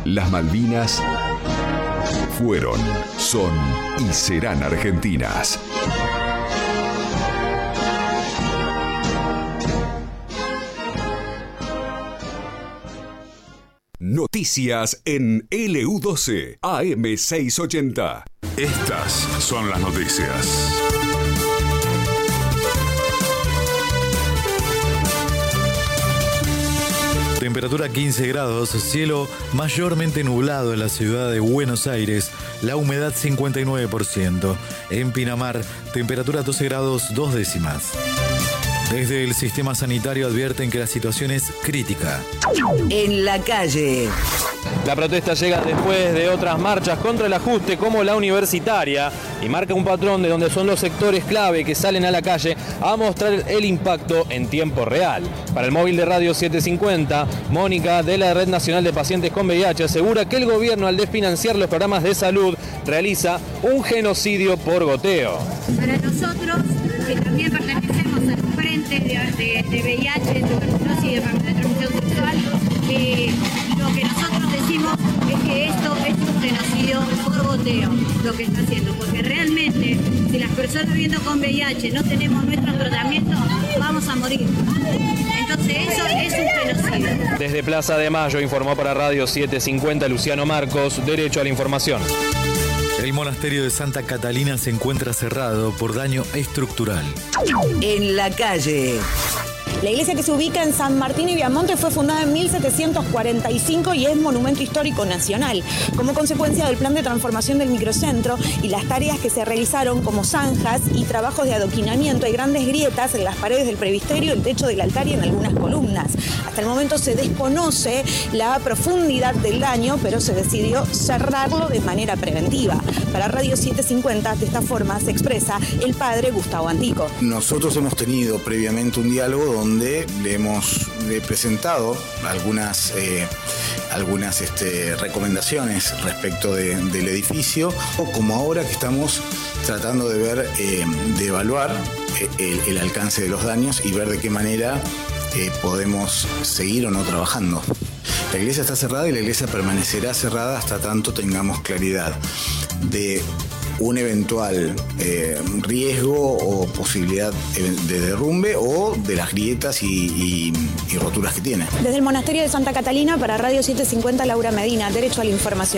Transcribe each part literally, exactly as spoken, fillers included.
Las Malvinas fueron, son y serán argentinas. Noticias en L U doce A M seiscientos ochenta. Estas son las noticias. Temperatura quince grados, cielo mayormente nublado en la ciudad de Buenos Aires, la humedad cincuenta y nueve por ciento. En Pinamar, temperatura doce grados, dos décimas. Desde el sistema sanitario advierten que la situación es crítica. En la calle. La protesta llega después de otras marchas contra el ajuste como la universitaria y marca un patrón de donde son los sectores clave que salen a la calle a mostrar el impacto en tiempo real. Para el móvil de Radio setecientos cincuenta, Mónica de la Red Nacional de Pacientes con V I H asegura que el gobierno al desfinanciar los programas de salud realiza un genocidio por goteo. Para nosotros, que también pertenecemos al frente de, de, de V I H, de tuberculosis y de enfermedad de transmisión sexual, eh, lo que nosotros decimos es que esto es un genocidio por goteo, lo que está haciendo, porque realmente si las personas viviendo con V I H no tenemos nuestro tratamiento, vamos a morir. Entonces eso es un genocidio. Desde Plaza de Mayo informó para Radio setecientos cincuenta Luciano Marcos, Derecho a la Información. El monasterio de Santa Catalina se encuentra cerrado por daño estructural. En la calle. La iglesia, que se ubica en San Martín y Viamonte, fue fundada en mil setecientos cuarenta y cinco y es monumento histórico nacional. Como consecuencia del plan de transformación del microcentro y las tareas que se realizaron como zanjas y trabajos de adoquinamiento, hay grandes grietas en las paredes del presbiterio, el techo del altar y en algunas columnas. Hasta el momento se desconoce la profundidad del daño, pero se decidió cerrarlo de manera preventiva. Para Radio setecientos cincuenta, de esta forma se expresa el padre Gustavo Antico. Nosotros hemos tenido previamente un diálogo donde le hemos le he presentado algunas, eh, algunas este, recomendaciones respecto de, del edificio, como ahora que estamos tratando de ver, eh, de evaluar el, el alcance de los daños y ver de qué manera eh, podemos seguir o no trabajando. La iglesia está cerrada y la iglesia permanecerá cerrada hasta tanto tengamos claridad de un eventual eh, riesgo o posibilidad de derrumbe o de las grietas y, y, y roturas que tiene. Desde el monasterio de Santa Catalina, para Radio setecientos cincuenta, Laura Medina, Derecho a la Información.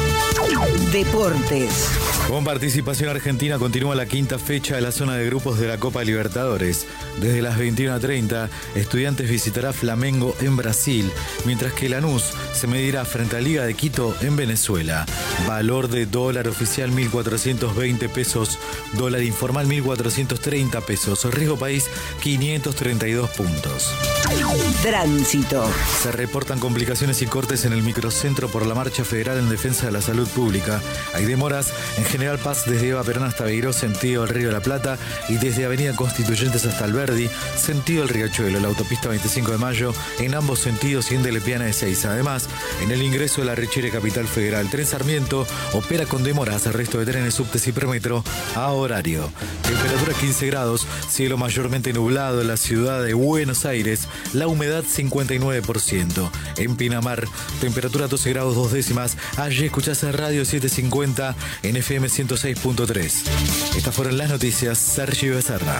Deportes. Con participación argentina continúa la quinta fecha de la zona de grupos de la Copa Libertadores. Desde las veintiuna treinta, Estudiantes visitará Flamengo en Brasil, mientras que Lanús se medirá frente a Liga de Quito en Venezuela. Valor de dólar oficial mil cuatrocientos veinte pesos, dólar informal mil cuatrocientos treinta pesos, riesgo país quinientos treinta y dos puntos. Tránsito. Se reportan complicaciones y cortes en el microcentro por la marcha federal en defensa de la salud pública. Hay demoras en General Paz desde Eva Perón hasta Beiró, sentido el Río de la Plata, y desde Avenida Constituyentes hasta Alberdi, sentido el Riachuelo, la autopista veinticinco de mayo, en ambos sentidos y en Delepiana de Seiza. Además, en el ingreso de la Richere Capital Federal, Tren Sarmiento opera con demoras el resto de trenes, subtes y premetro a horario. Temperatura quince grados, cielo mayormente nublado en la ciudad de Buenos Aires, la humedad cincuenta y nueve por ciento. En Pinamar, temperatura doce grados dos décimas. Allí escuchás a Radio setecientos cincuenta en F M ciento seis punto tres. Estas fueron las noticias. Sergio Becerra.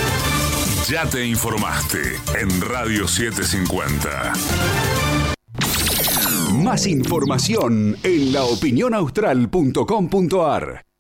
Ya te informaste en Radio setecientos cincuenta. Más información en la opinión austral punto com punto a r.